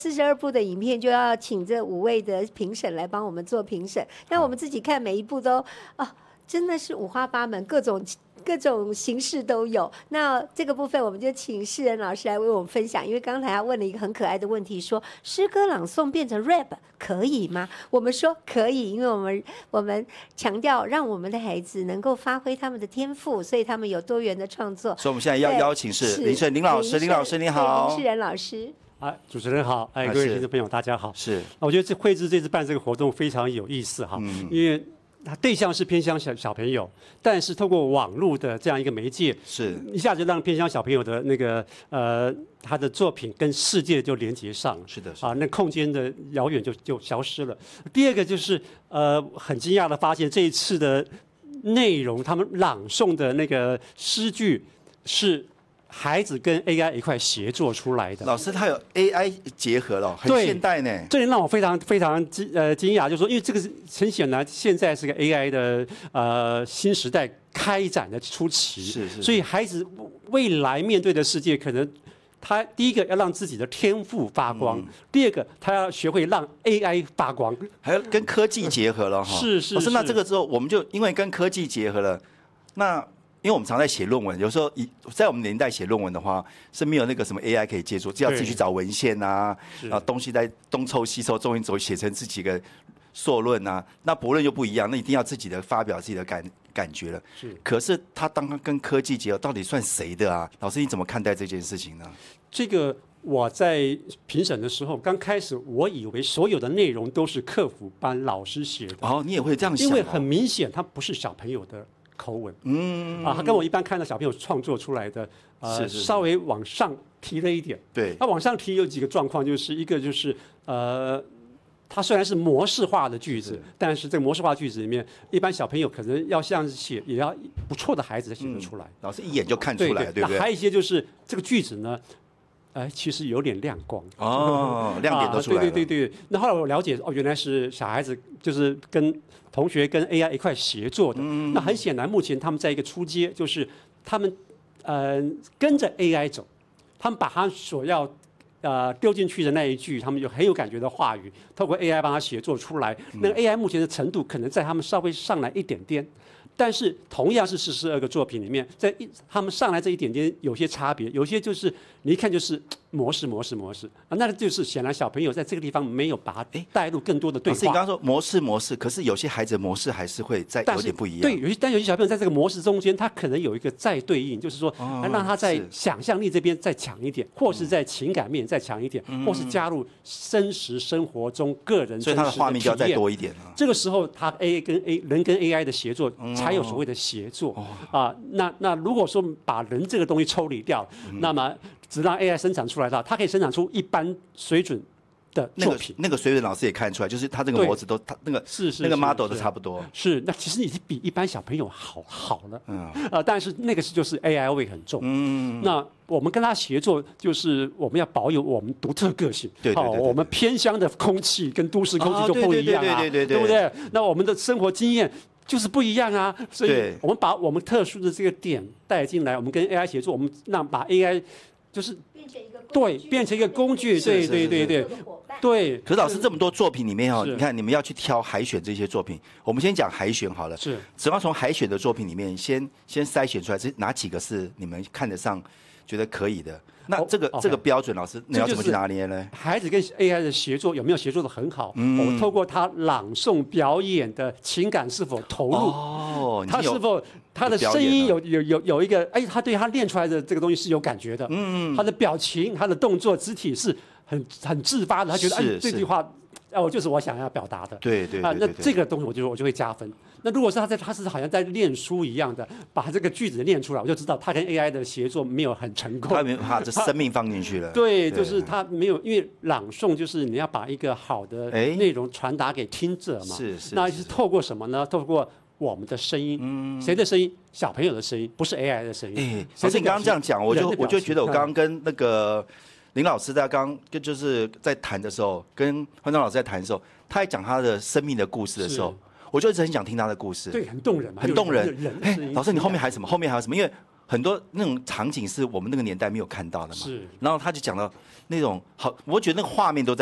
42部的影片就要请这5位的评审来帮我们做评审。那我们自己看每一部都真的是五花八门，各种形式都有。那这个部分我们就请世仁老师来为我们分享，因为刚才他问了一个很可爱的问题，说诗歌朗诵变成 rap 可以吗？我们说可以，因为我们强调让我们的孩子能够发挥他们的天赋，所以他们有多元的创作。 所以我们现在要邀请是林老师，林老师你好， 林世仁老师。 主持人好，各位听众朋友大家好。 是， 我觉得惠智这次办这个活动非常有意思哈，因为它对象是偏乡小朋友，但是透过网络的这样一个媒介， 是一下就让偏乡小朋友的那个他的作品跟世界就连接上了。 是的， 那空间的遥远就消失了。第二个就是很惊讶的发现，这一次的内容，他们朗诵的那个诗句是孩子跟 AI 一块协作出来的。 老师他有 AI 结合了，很现代呢。 这让我非常惊讶，就是说，因为这个是很显然现在是个 AI 的新时代开展的初期， 是， 所以孩子未来面对的世界，可能他第一个要让自己的天赋发光，第二个他要学会让 AI 发光， 还要跟科技结合了哈。 是。 老师，那这个之后，我们就因为跟科技结合了，那。因为我们常在写论文，有时候在我们年代写论文的话是没有那个什么 AI 可以接触，只要自己去找文献啊，然后东西在东凑西凑，终于写成自己的硕论啊。那博论又不一样，那一定要自己的发表自己的感觉了。 是。 可是他当他跟科技结合，到底算谁的啊？老师你怎么看待这件事情呢？ 这个我在评审的时候，刚开始我以为所有的内容都是课辅班老师写的。 你也会这样想？ 因为很明显，他不是小朋友的口吻，他跟我一般看到小朋友创作出来的，稍微往上提了一点。 对， 那往上提有几个状况，就是一个就是它虽然是模式化的句子，但是这个模式化句子里面，一般小朋友可能要像写，也要不错的孩子才写得出来。 老师一眼就看出来，对不对？ 那还有一些就是这个句子呢，其实有点亮光亮点都出来了。 对。那后来我了解，原来是小孩子就是跟同学跟 AI 一块协作的。那很显然，目前他们在一个初阶，就是他们跟着 AI 走，他们把他所要丢进去的那一句，他们有很有感觉的话语，透过 AI 帮他协作出来。那个 AI 目前的程度可能在他们稍微上来一点点。但是同样是42个作品里面，在他们上来这一点点有些差别，有些就是你一看就是模式那就是显然小朋友在这个地方没有把它带入更多的对话。 老师，你刚刚说模式，可是有些孩子的模式还是会再有点不一样。 对，但有些小朋友在这个模式中间，他可能有一个再对应，就是说让他在想象力这边再强一点，或是在情感面再强一点，或是加入真实生活中个人真实的体验，所以他的画面就要再多一点了。 这个时候，他人跟 AI 的协作才有所谓的协作那如果说把人这个东西抽离掉，那么只让 AI 生产出来的，它可以生产出一般水准的作品。 那个水准老师也看出来，就是他这个模子都他那个那个 model 都差不多。 是，那其实已经比一般小朋友好了。但是那个就是 AI 味很重。那我们跟他协作，就是我们要保有我们独特个性。 对， 我们偏乡的空气跟都市空气就不一样啊，对不对？那我们的生活经验就是不一样啊，所以我们把我们特殊的这个点带进来，我们跟 AI 协作，我们把 AI 就是变成一个工具，对。 可是老师这么多作品里面你看你们要去挑海选这些作品，我们先讲海选好了。 是， 只要从海选的作品里面先筛选出来，这哪几个是你们看得上、觉得可以的？那这个标准，老师你要怎么去拿捏呢？ 孩子跟 AI 的协作有没有协作的很好？我透过他朗诵表演的情感是否投入？他是否他的声音有一个他对他练出来的这个东西是有感觉的。他的表情、他的动作、肢体是很自发的，他觉得这句话就是我想要表达的。 对。 那这个东西我就会加分。那如果是他是好像在练书一样的，把这个句子练出来，我就知道他跟 AI 的协作没有很成功。 他没有把这生命放进去了。 对，就是他没有，因为朗诵就是你要把一个好的内容传达给听者嘛。 是。 那是透过什么呢？透过我们的声音。谁的声音？小朋友的声音，不是 AI 的声音。 老师，你刚刚这样讲，我就觉得我刚刚跟那个林老师在就是在谈的时候，跟焕章老师在谈的时候，他在讲他的生命的故事的时候，我就一直很想听他的故事。 对，很动人嘛， 很动人。老师，你后面还有什么？后面还有什么？因为很多那种场景是我们那个年代没有看到的嘛。 是。 然后他就讲到那种好，我觉得那个画面都在。